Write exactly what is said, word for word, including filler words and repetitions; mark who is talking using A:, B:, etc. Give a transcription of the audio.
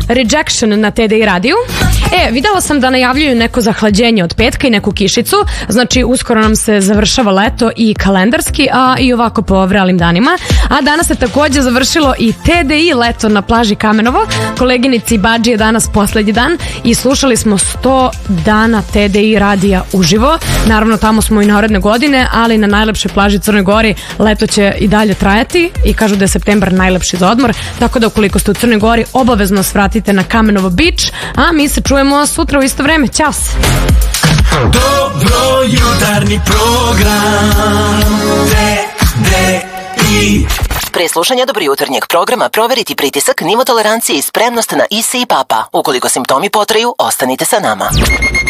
A: Rejection na T D I radiju. E, videla sam da najavljuju neko zahlađenje od petka i neku kišicu, znači uskoro nam se završava leto i kalendarski, a i ovako po vrelim danima. A danas se takođe završilo i T D I leto na plaži Kamenovo. Koleginici Badži je danas poslednji dan i slušali smo sto dana T D I radija uživo. Naravno, tamo smo i naredne godine, ali na najlepšoj plaži Crnoj Gori leto će i dalje trajati i kažu da je septembar najlepši za odmor, tako da ukoliko ste u Crnoj Gori obavezno svratite na Kamenovo Beach, a mi se čujemo sutra u isto vreme. Ćao se!
B: Dobro jutarnji program T D I.
C: Pre slušanja dobro jutarnjeg programa proveriti pritisak, nivo tolerancije i spremnost na I S I i P A P A. Ukoliko simptomi potraju, ostanite sa nama.